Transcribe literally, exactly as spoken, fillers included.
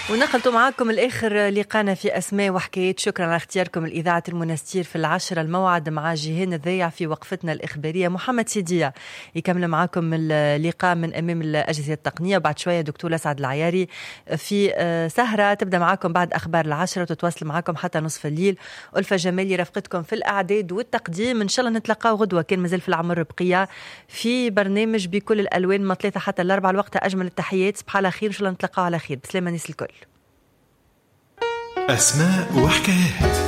ونقلت معاكم الآخر لقانا في أسماء وحكايات. شكرا على اختياركم الإذاعة المنستير في العشرة. الموعد مع جيهان الذيع في وقفتنا الإخبارية. محمد سيدية يكمل معاكم اللقاء من أمام الأجهزة التقنية. وبعد شوية دكتور أسعد العياري في سهرة تبدأ معاكم بعد أخبار العشرة وتتواصل معاكم حتى نصف الليل. ألفة جمالي رفقتكم في الأعداد والتقديم. إن شاء الله نتلقاو غدوة كان مازال في العمر بقية في برنامج بكل الألوان من ثلاثة حتى الأربعة. الوقت أجمل التحيات. صباح على خير. إن شاء الله نتلقاو على خير. بسلامة ناس الكل. أسماء وحكايات.